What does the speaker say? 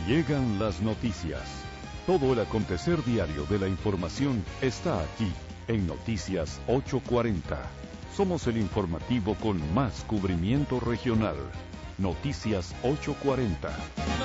Llegan las noticias. Todo el acontecer diario de la información está aquí, en Noticias 840. Somos el informativo con más cubrimiento regional. Noticias 840.